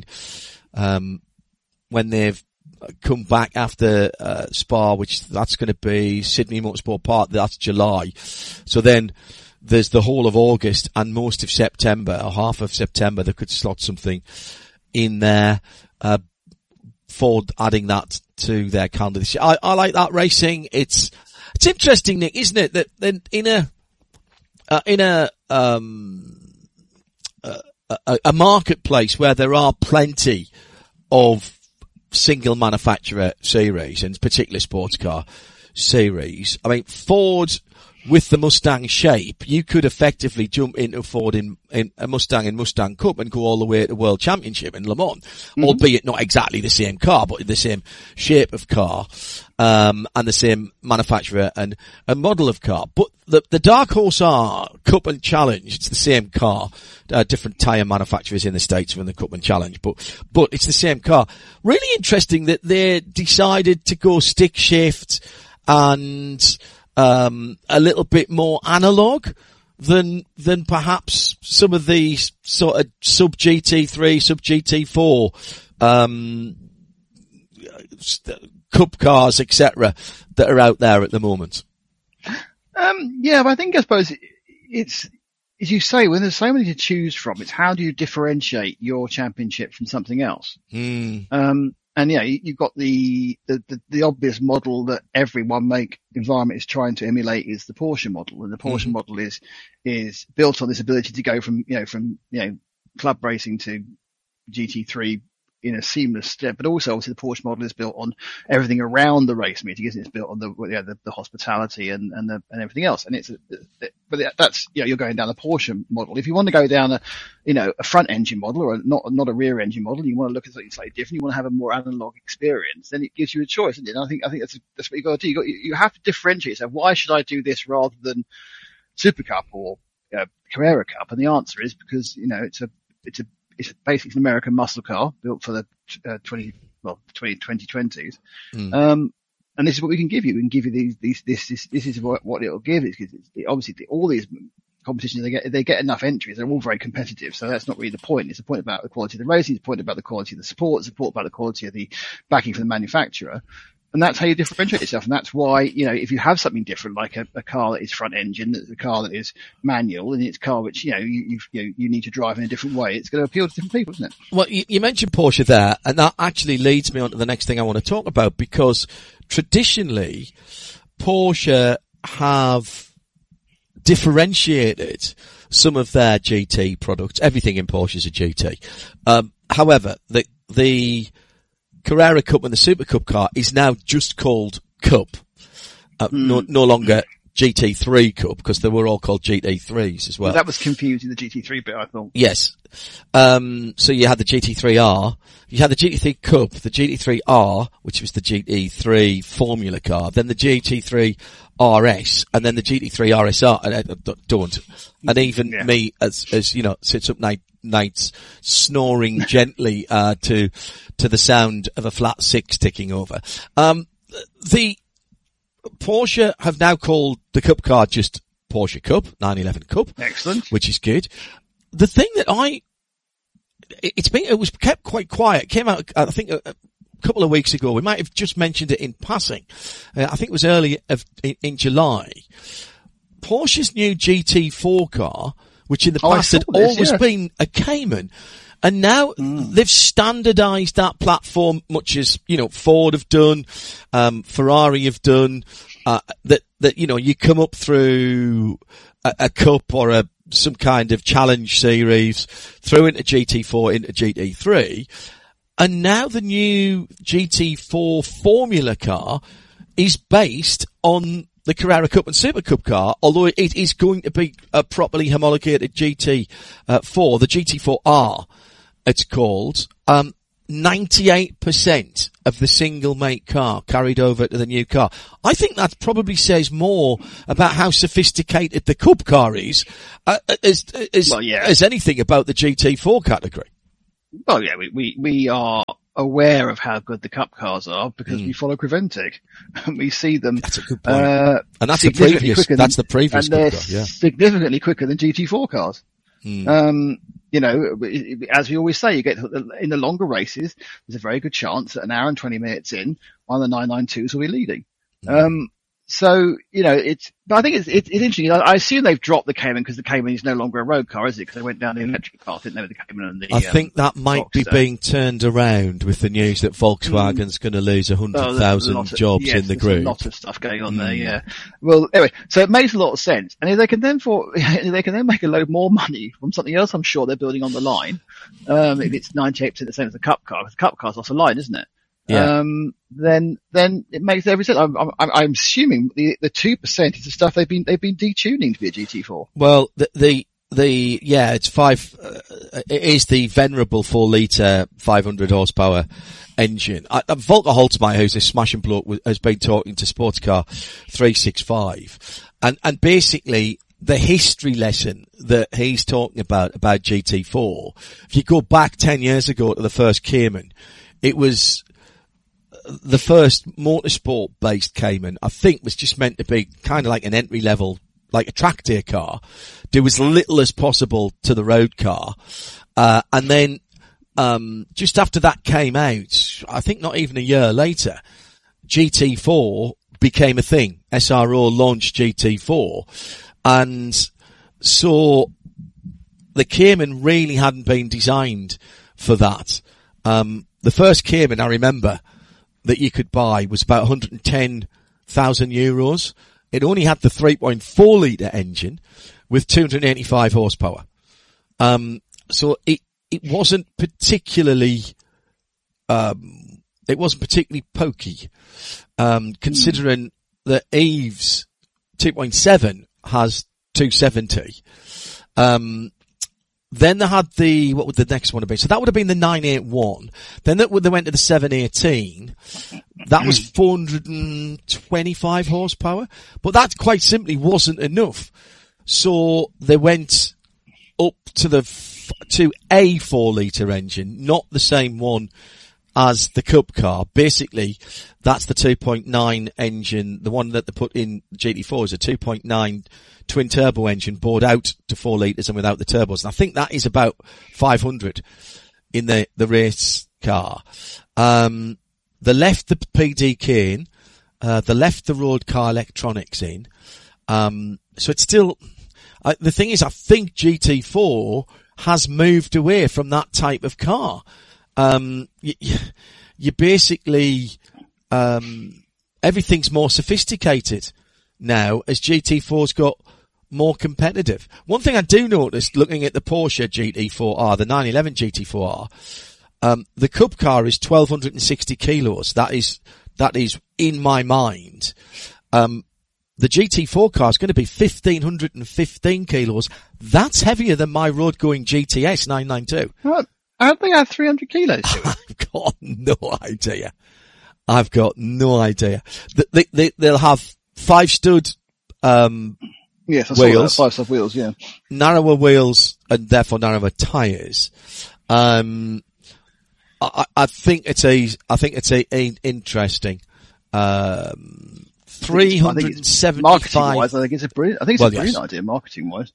when they've come back after Spa, which that's going to be Sydney Motorsport Park, that's July. So then there's the whole of August and most of September, or half of September. They could slot something in there, Ford adding that to their calendar this year. I like that racing. It's interesting, Nick, isn't it, that in a marketplace where there are plenty of single manufacturer series, and particularly sports car series. I mean, Ford, with the Mustang shape, you could effectively jump into Ford in a Mustang and Mustang Cup and go all the way to World Championship in Le Mans, albeit not exactly the same car, but the same shape of car, and the same manufacturer and model of car. But the Dark Horse R Cup and Challenge, it's the same car, different tyre manufacturers in the States from the Cup and Challenge, but it's the same car. Really interesting that they decided to go stick shift and a little bit more analog than perhaps some of these sort of sub GT3, sub GT4, Cup cars, etc., that are out there at the moment. Yeah, but I suppose it's, as you say, when there's so many to choose from, it's how do you differentiate your championship from something else? And yeah, you've got the obvious model that every one make environment is trying to emulate is the Porsche model. And the Porsche model is built on this ability to go from club racing to GT3 in a seamless step. But also obviously the Porsche model is built on everything around the race meeting, isn't it? It's built on the hospitality and everything else. And but that's, you're going down the Porsche model. If you want to go down a front engine model or not a rear engine model, you want to look at something slightly different, you want to have a more analog experience, then it gives you a choice, isn't it? And I think that's what you got to do. You have to differentiate yourself. Why should I do this rather than Super Cup or Carrera Cup? And the answer is because, it's basically an American muscle car built for the 2020s. And this is what we can give you. We can give you this is what it'll give. Obviously all these competitions, they get enough entries. They're all very competitive. So that's not really the point. It's the point about the quality of the racing. It's the point about the quality of the support. It's the point about the quality of the backing from the manufacturer. And that's how you differentiate yourself. And that's why, if you have something different, like a car that is front engine, a car that is manual, and it's a car which, you need to drive in a different way, it's going to appeal to different people, isn't it? Well, you mentioned Porsche there, and that actually leads me on to the next thing I want to talk about, because traditionally, Porsche have differentiated some of their GT products. Everything in Porsche is a GT. However, the Carrera Cup and the Super Cup car is now just called Cup. No longer GT3 Cup, because they were all called GT3s as well. That was confusing, the GT3 bit, I thought. Yes. So you had the GT3R, you had the GT3 Cup, the GT3R, which was the GT3 Formula car, then the GT3 RS, and then the GT3 RSR, and even me, as sits up nights snoring gently, to the sound of a flat six ticking over. The Porsche have now called the Cup car just Porsche Cup, 911 Cup. Excellent. Which is good. The thing that it was kept quite quiet. It came out, I think, a couple of weeks ago. We might have just mentioned it in passing. I think it was early in July. Porsche's new GT4 car, which in the past had always been a Cayman, and now they've standardized that platform, much as, Ford have done, Ferrari have done, that you come up through a Cup or some kind of challenge series, through into GT4, into GT3, and now the new GT4 Formula car is based on the Carrera Cup and Super Cup car, although it is going to be a properly homologated GT4, the GT4R, it's called. 98% of the single make car carried over to the new car. I think that probably says more about how sophisticated the Cup car is, as anything about the GT4 category. Well, yeah, we are aware of how good the Cup cars are because we follow Creventic and we see them. That's a good point. And that's the previous and they're Cup car, yeah. significantly quicker than GT4 cars. You know, as we always say, you get in the longer races, there's a very good chance that an hour and 20 minutes in, one of the 992s will be leading. So, you know, but I think it's interesting. I assume they've dropped the Cayman because the Cayman is no longer a road car, is it? Because they went down the electric path, didn't they, with the Cayman and the I think that might be being turned around with the news that Volkswagen's going to lose 100,000 jobs in the group. There's a lot of stuff going on there, yeah. Well, anyway, so it makes a lot of sense. And if they can then make a load more money from something else, I'm sure they're building on the line. If it's 98% the same as the Cup car, because the Cup car's off the line, isn't it? Yeah. Then it makes every sense. I'm assuming the 2% is the stuff they've been detuning to be a GT4. Well, it's it is the venerable 4-litre 500 horsepower engine. Volker Holzmeier, who's a smashing bloke, has been talking to Sportscar 365, and basically the history lesson that he's talking about GT4. If you go back 10 years ago to the first Cayman, it was the first motorsport based Cayman, I think, was just meant to be kind of like an entry level, like a track day car, do as little as possible to the road car. And then, just after that came out, I think not even a year later, GT4 became a thing. SRO launched GT4. And so the Cayman really hadn't been designed for that. The first Cayman, I remember, that you could buy was about 110,000 euros. It only had the 3.4 litre engine with 285 horsepower. So it wasn't particularly, pokey, considering that Eve's 2.7 has 270. Then they had what would the next one have been? So that would have been the 981. Then they went to the 718. That was 425 horsepower. But that quite simply wasn't enough. So they went up to to a 4-litre engine, not the same one as the Cup car. Basically, that's the 2.9 engine. The one that they put in GT4 is a 2.9 twin turbo engine bored out to 4 litres and without the turbos. And I think that is about 500 in the race car. They left the PDK in, they left the road car electronics in. So it's still, the thing is, I think GT4 has moved away from that type of car. You basically, everything's more sophisticated now as GT4's got more competitive. One thing I do notice looking at the Porsche GT4R, the 911 GT4R, the Cup car is 1,260 kilos. That is in my mind. The GT4 car is going to be 1,515 kilos. That's heavier than my road going GTS 992. What? I don't think I have 300 kilos. I've got no idea. They'll have 5-stud, yes, I wheels. Saw that. 5-stud wheels, yeah. Narrower wheels and therefore narrower tyres. I think it's a interesting, 375. Marketing-wise, I think it's a brilliant idea, marketing-wise.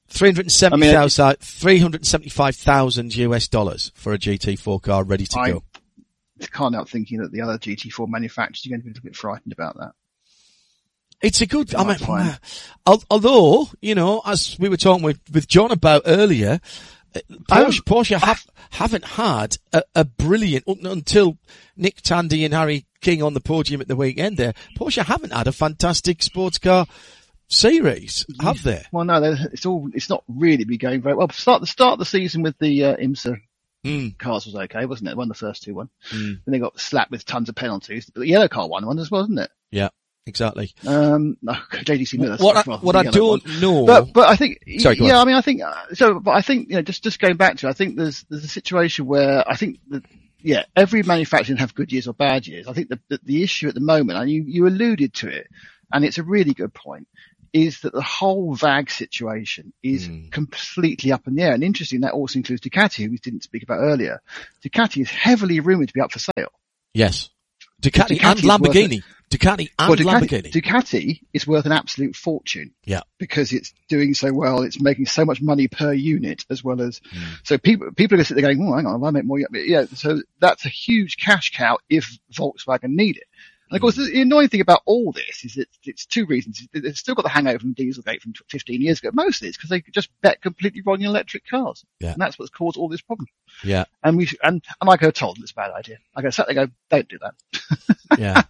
375,000 US dollars for a GT4 car ready to go. I can't help thinking that the other GT4 manufacturers are going to be a little bit frightened about that. It's a good, although, you know, as we were talking with John about earlier, Porsche haven't had a brilliant, until Nick Tandy and Harry King on the podium at the weekend there, Porsche haven't had a fantastic sports car series, have they? Well, no, it's not really been going very well. The start of the season with the IMSA cars was okay, wasn't it? Won the first two. Then they got slapped with tons of penalties. But the yellow car won as well, wasn't it? Yeah. Exactly. No, JDC Miller. What I don't know. But I think, sorry, yeah, I mean, I think, so, but I think, you know, just going back to it, I think there's a situation where I think that yeah, every manufacturer can have good years or bad years. I think the issue at the moment, and you alluded to it, and it's a really good point, is that the whole VAG situation is completely up in the air. And interesting, that also includes Ducati, who we didn't speak about earlier. Ducati is heavily rumoured to be up for sale. Yes. Ducati and Lamborghini. Lamborghini is worth an absolute fortune. Yeah. Because it's doing so well. It's making so much money per unit as well as, so people are going to sit there going, oh, hang on, I make more. Yeah. So that's a huge cash cow if Volkswagen need it. And of course, the annoying thing about all this is that it's two reasons. They've still got the hangover from Dieselgate from 15 years ago. Mostly it's because they just bet completely wrong in electric cars. Yeah. And that's what's caused all this problem. Yeah. And I go told them it's a bad idea. I go, sat there, go, don't do that. Yeah.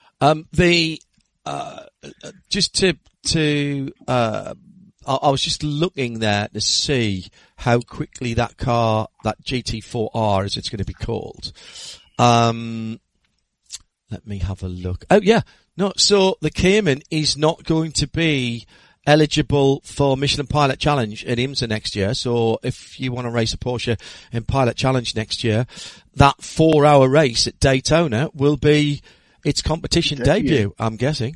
I was just looking there to see how quickly that car, that GT4R as it's going to be called, let me have a look. Oh yeah. No, so the Cayman is not going to be eligible for Michelin Pilot Challenge in IMSA next year. So if you want to race a Porsche in Pilot Challenge next year, that 4-hour race at Daytona will be its competition debut, I'm guessing.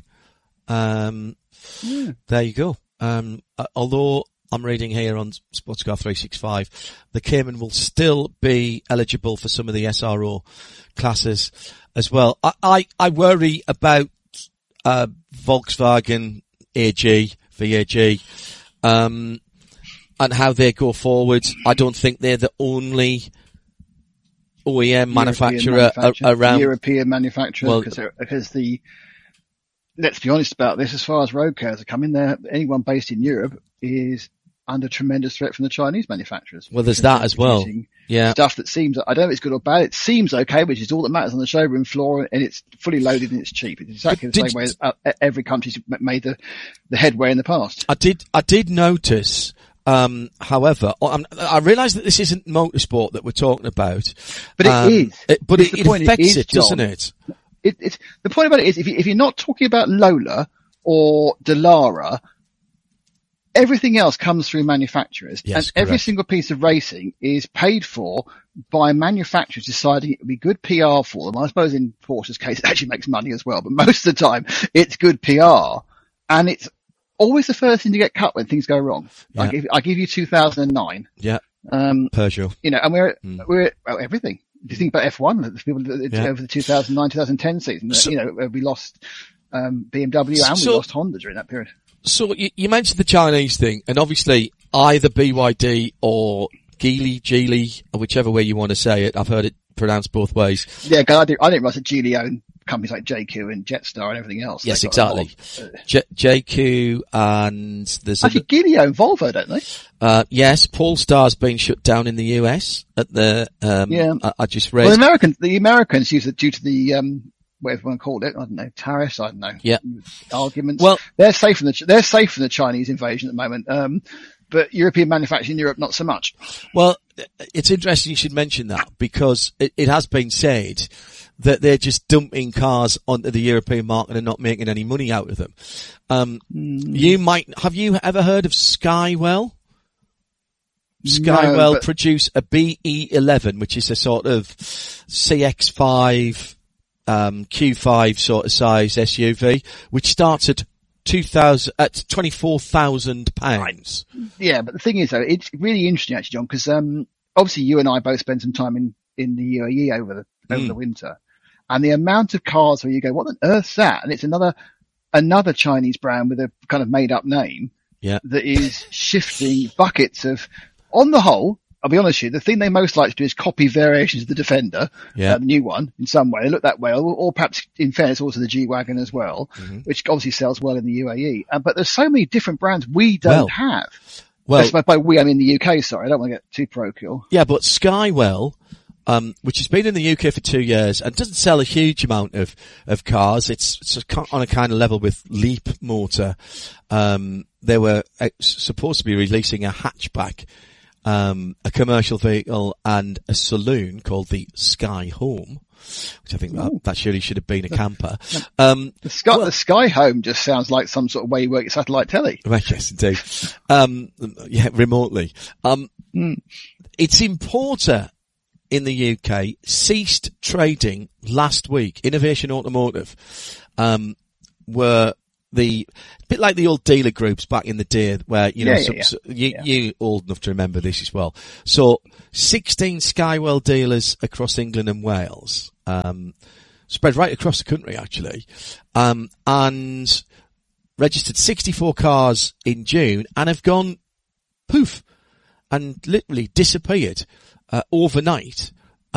There you go. Although I'm reading here on Sportscar 365, the Cayman will still be eligible for some of the SRO classes as well. I worry about Volkswagen VAG, and how they go forward. I don't think they're the only OEM manufacturer around. European manufacturer, because let's be honest about this, as far as road cars are coming, anyone based in Europe is under tremendous threat from the Chinese manufacturers. Well, there's that as well. Yeah. Stuff that seems, I don't know if it's good or bad, it seems okay, which is all that matters on the showroom floor, and it's fully loaded and it's cheap. It's exactly the same way as every country's made the headway in the past. I did notice, however, I realise that this isn't motorsport that we're talking about. But it is. It affects it, doesn't it? It's the point about it is if you're not talking about Lola or Dallara, everything else comes through manufacturers. Yes, and every single piece of racing is paid for by manufacturers deciding it would be good PR for them. I suppose in Porsche's case it actually makes money as well, but most of the time it's good PR. And it's always the first thing to get cut when things go wrong. Yeah. I give you 2009. Yeah. Peugeot. And we're everything. If you think about F1, people over the 2009, 2010 season, we lost BMW and we lost Honda during that period. So you mentioned the Chinese thing, and obviously either BYD or Geely, or whichever way you want to say it. I've heard it pronounced both ways. Yeah, I didn't realize that Geely owned companies like JQ and Jetstar and everything else. Yes, exactly. JQ and there's actually Geely own Volvo, don't they? Yes, Polestar's been shut down in the US at the I just read. Well, the Americans use it due to the whatever you want to call it, I don't know, tariffs, I don't know. Yeah. Arguments. Well, they're safe from the Chinese invasion at the moment. But European manufacturing in Europe, not so much. Well, it's interesting you should mention that because it has been said that they're just dumping cars onto the European market and not making any money out of them. Have you ever heard of Skywell? Skywell produce a BE11, which is a sort of CX-5, Q5 sort of size SUV, which starts at £24,000. Right. Yeah, but the thing is though, it's really interesting actually, John, because obviously you and I both spent some time in the UAE over the winter, and the amount of cars where you go, what on earth's that? And it's another Chinese brand with a kind of made up name that is shifting buckets of, on the whole, I'll be honest with you, the thing they most like to do is copy variations of the Defender, the new one, in some way. They look that way, or perhaps, in fairness, also the G-Wagon as well, which obviously sells well in the UAE. But there's so many different brands we don't have. Well, by we, I mean the UK, sorry. I don't want to get too parochial. Yeah, but Skywell, which has been in the UK for 2 years and doesn't sell a huge amount of cars. It's on a kind of level with Leap Motor. They were supposed to be releasing a hatchback, a commercial vehicle and a saloon called the Sky Home, which I think that surely should have been a camper. The Sky Home just sounds like some sort of way you work your satellite telly. Right, yes, indeed. Remotely. It's in Porter in the UK ceased trading last week. Innovation Automotive, were a bit like the old dealer groups back in the day where, you old enough to remember this as well. So 16 Skywell dealers across England and Wales, spread right across the country actually, and registered 64 cars in June and have gone poof and literally disappeared, overnight.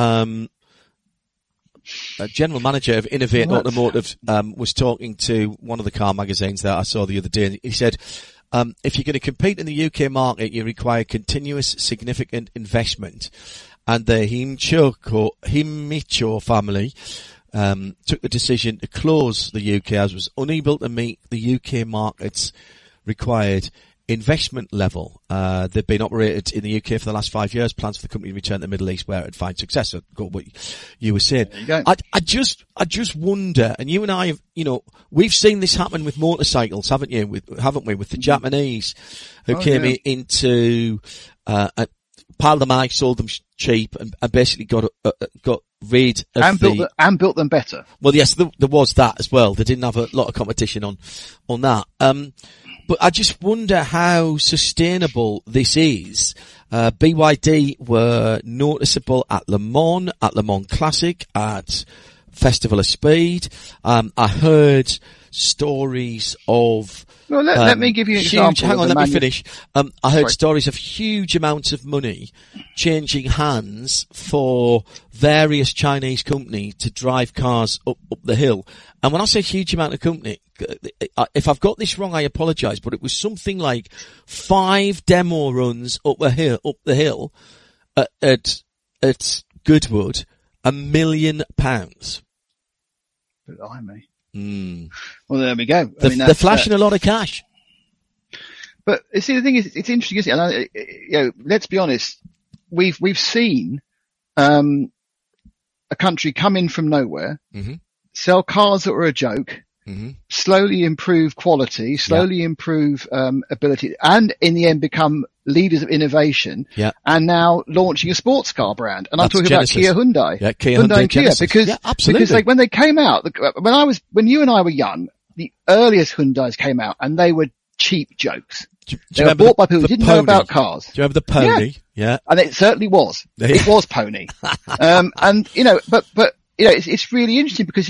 A general manager of Innovate Automotive was talking to one of the car magazines that I saw the other day, and he said, if you're going to compete in the UK market, you require continuous significant investment. And the Himicho family took the decision to close the UK as was unable to meet the UK market's required investment level. They've been operated in the UK for the last 5 years. Plans for the company to return to the Middle East where it'd find success. So, what you were saying. There you go. I just wonder, and you and I have, we've seen this happen with motorcycles, haven't we? With the Japanese who came into, piled them high, sold them cheap, and basically got rid of and built them better. Well, yes, there was that as well. They didn't have a lot of competition on that. But I just wonder how sustainable this is. BYD were noticeable at Le Mans Classic, at Festival of Speed. I heard stories of... Well, let me give you an example. Hang on, let me finish. I heard stories of huge amounts of money changing hands for various Chinese companies to drive cars up the hill. And when I say huge amount of company, if I've got this wrong, I apologise, but it was something like 5 demo runs up the hill at Goodwood, £1 million. Blimey. Well, there we go. They're flashing a lot of cash. But see, the thing is, it's interesting, isn't it? And, let's be honest. We've seen a country come in from nowhere, sell cars that were a joke, slowly improve quality, slowly improve ability, and in the end become leaders of innovation, and now launching a sports car brand. And I'm talking Genesis. about Kia Hyundai. Yeah, Kia Hyundai and Kia, Genesis. because when they came out, when you and I were young, the earliest Hyundais came out and they were cheap jokes. They were bought by people who didn't know about cars. Do you remember the Pony? Yeah. And it certainly was. It was Pony. And it's really interesting because,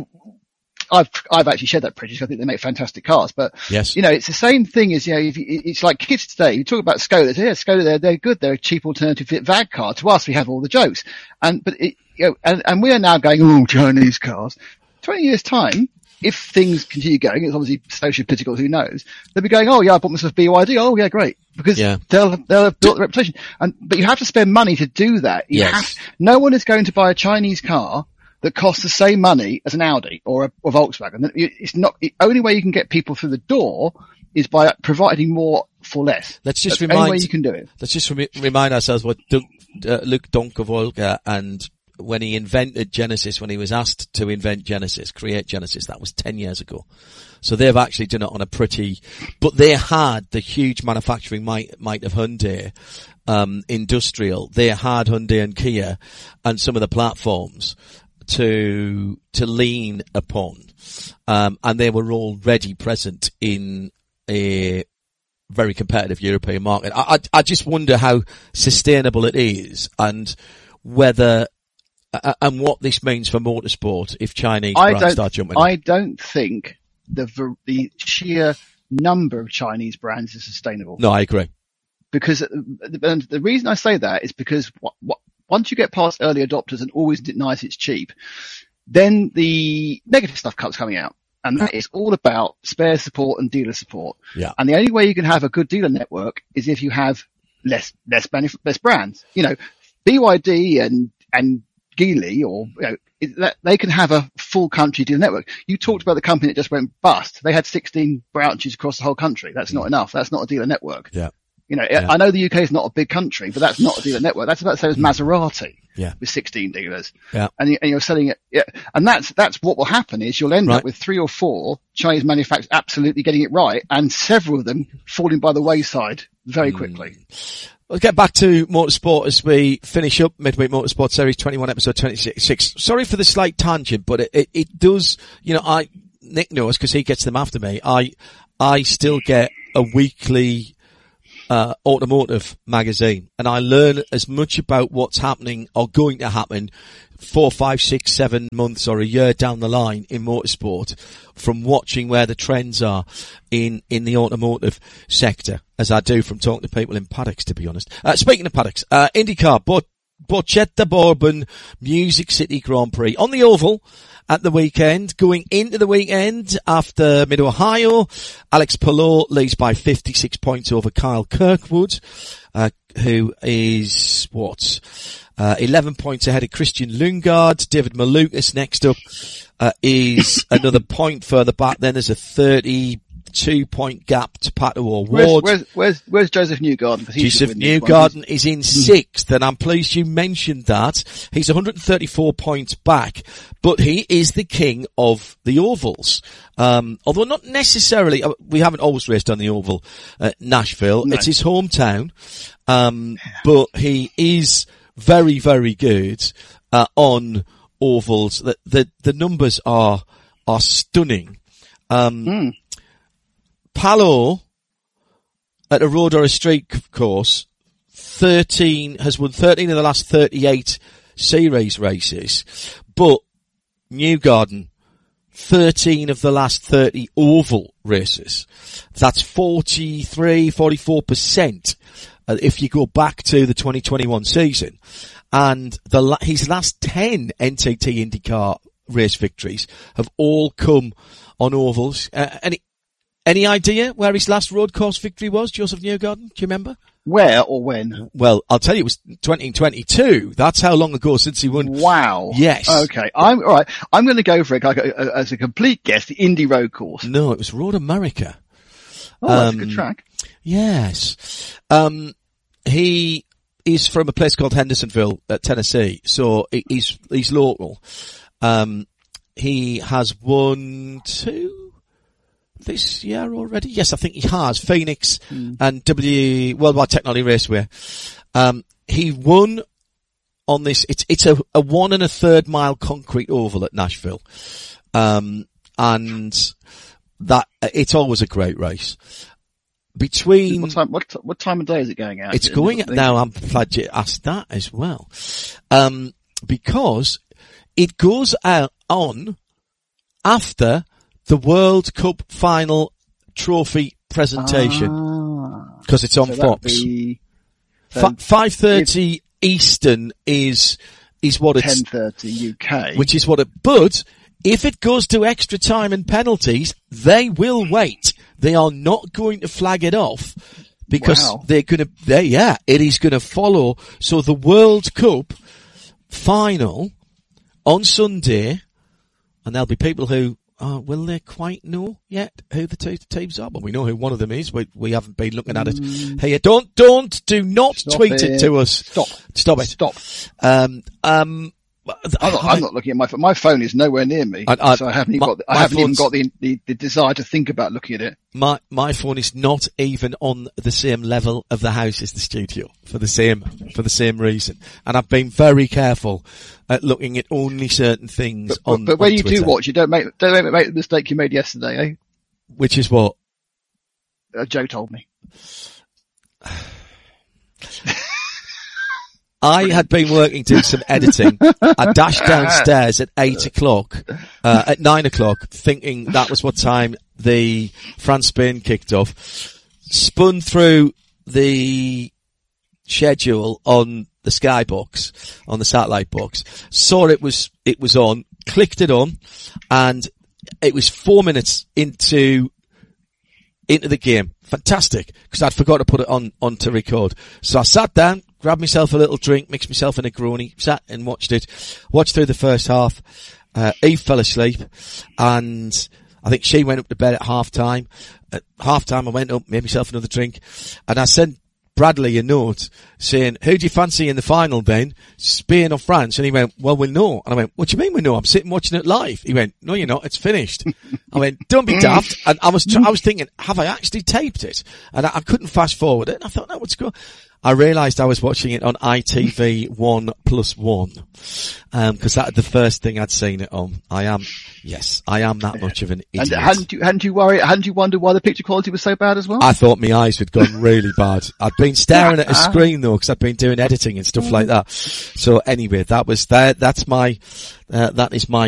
I've actually shared that prejudice. I think they make fantastic cars, but yes. It's the same thing as, it's like kids today. You talk about Skoda. Skoda, they're good. They're a cheap alternative to VAG car. To us, we have all the jokes. And we are now going, Chinese cars. 20 years time, if things continue going, it's obviously social political, who knows? They'll be going, I bought myself BYD. Oh yeah, great. Because they'll have built the reputation. But you have to spend money to do that. No one is going to buy a Chinese car that costs the same money as an Audi or a Volkswagen. It's not, the only way you can get people through the door is by providing more for less. That's the only way you can do it. Let's just remind ourselves what Luc Donckerwolke, and when he invented Genesis, when he was asked to create Genesis, that was 10 years ago. So they've actually done it on but they had the huge manufacturing might of Hyundai, industrial. They had Hyundai and Kia and some of the platforms to lean upon. And they were already present in a very competitive European market. I just wonder how sustainable it is and whether, and what this means for motorsport if Chinese brands start jumping in. I don't think the sheer number of Chinese brands is sustainable. No, I agree. Because the reason I say that is because once you get past early adopters and always nice, it's cheap, then the negative stuff comes coming out. And that is all about spare support and dealer support. Yeah. And the only way you can have a good dealer network is if you have less brands. BYD and Geely or, they can have a full country dealer network. You talked about the company that just went bust. They had 16 branches across the whole country. That's not enough. That's not a dealer network. Yeah. I know the UK is not a big country, but that's not a dealer network. That's about the same as Maserati with 16 dealers. Yeah. And you're selling it. Yeah. And that's what will happen is you'll end up with 3 or 4 Chinese manufacturers absolutely getting it right and several of them falling by the wayside very quickly. Let's get back to motorsport as we finish up Midweek Motorsport Series 21, episode 26. Sorry for the slight tangent, but it does, Nick knows because he gets them after me. I still get a weekly automotive magazine, and I learn as much about what's happening or going to happen 4, 5, 6, 7 months or a year down the line in motorsport from watching where the trends are in the automotive sector as I do from talking to people in paddocks, to be honest. Speaking of paddocks, IndyCar, Borchetta Bourbon Music City Grand Prix on the oval at the weekend. Going into the weekend after Mid-Ohio, Alex Palou leads by 56 points over Kyle Kirkwood, who is 11 points ahead of Christian Lundgaard. David Malukas next up is another point further back. Then there's a 32-point gap to Pato O'Ward. Where's Joseph Newgarden? Joseph Newgarden is in sixth, and I'm pleased you mentioned that. He's 134 points back, but he is the king of the ovals. Although not necessarily, we haven't always raced on the oval at Nashville. No. It's his hometown, but he is very, very good on ovals. The numbers are stunning. Palou at a road or a street course, has won 13 of the last 38 series races, but Newgarden 13 of the last 30 oval races. That's 44% if you go back to the 2021 season. And his last 10 NTT IndyCar race victories have all come on ovals. Any idea where his last road course victory was, Joseph Newgarden? Do you remember? Where or when? Well, I'll tell you, it was 2022. That's how long ago since he won. Wow. Yes. Okay. All right. I'm going to go for it as a complete guess. The Indy Road Course. No, it was Road America. Oh, that's a good track. Yes. He is from a place called Hendersonville, Tennessee. So he's local. He has won 2 this year already. Yes, I think he has. Phoenix and Worldwide Technology Raceway. He won on this. It's a 1 1/3 mile concrete oval at Nashville. And that, it's always a great race. Between what time of day is it going out? It's going out now. I'm glad you asked that as well. Because it goes out on after the World Cup final trophy presentation. Because it's on Fox. 5:30 Eastern is what it's 10:30 UK. Which is what but if it goes to extra time and penalties, they will wait. They are not going to flag it off because it is going to follow. So the World Cup final on Sunday, and there'll be people who, will they quite know yet who the two teams are? But we know who one of them is. We haven't been looking at it. Hey, do not tweet it to us. Stop it. I'm not looking at my phone is nowhere near me, so I haven't even got the desire to think about looking at it. My phone is not even on the same level of the house as the studio for the same reason. And I've been very careful at looking at only certain things on Twitter. But when you do watch, you don't make the mistake you made yesterday, eh? Which is what? Joe told me. I had been working doing some editing. I dashed downstairs at 8 o'clock, at 9 o'clock, thinking that was what time the France-Spain kicked off. Spun through the schedule on the Skybox, on the satellite box, saw it was on, clicked it on, and it was 4 minutes into the game. Fantastic, because I'd forgot to put it on to record. So I sat down, grabbed myself a little drink, mixed myself a Negroni, sat and watched through the first half. Eve fell asleep, and I think she went up to bed at half time. At half time I went up, made myself another drink, and I sent Bradley a note saying, who do you fancy in the final then? Spain or France? And he went, well, we'll know. And I went, what do you mean we know? I'm sitting watching it live. He went, no, you're not. It's finished. I went, don't be daft. And I was thinking, have I actually taped it? And I couldn't fast forward it. And I thought, no, what's going on? I realised I was watching it on ITV 1+1, cause that the first thing I'd seen it on. I am that much of an idiot. And hadn't you wondered why the picture quality was so bad as well? I thought my eyes had gone really bad. I'd been staring at a screen though, cause I'd been doing editing and stuff like that. So anyway, that is my